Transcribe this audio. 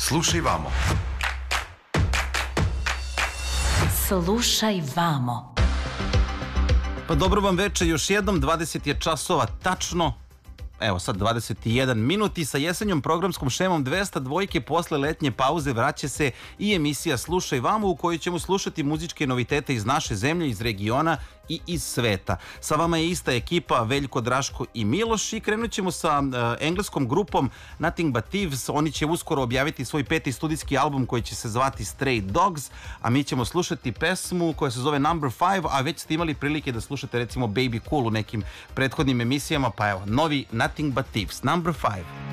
Slušaj vamo. Slušaj vamo. Pa dobro vam večer još jednom, 20 je časova tačno, evo sad 21 minut i sa jesenjom programskom šemom 202 posle letnje pauze vraća se i emisija Slušaj vamo u kojoj ćemo slušati muzičke novitete iz naše zemlje, iz regiona i iz sveta. Sa vama je ista ekipa Veljko, Draško i Miloš i krenut ćemo sa engleskom grupom Nothing But Thieves. Oni će uskoro objaviti svoj 5. studijski album koji će se zvati Stray Dogs, a mi ćemo slušati pesmu koja se zove Number 5, a već ste imali prilike da slušate recimo Baby Cool u nekim prethodnim emisijama, pa evo, novi Nothing But Thieves, Number 5.